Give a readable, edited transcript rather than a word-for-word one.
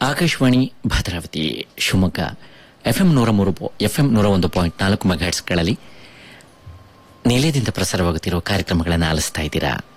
Akashvani Bhadravati Shivamogga FM 101.4 ಮೆಗಾಹೆರ್ಟ್ಸ್ಗಳಲ್ಲಿ ನಿಲಯದಿಂದ ಪ್ರಸಾರವಾಗುತ್ತಿರುವ ಕಾರ್ಯಕ್ರಮಗಳನ್ನು ಆಲಿಸ್ತಾ ಇದ್ದೀರಾ.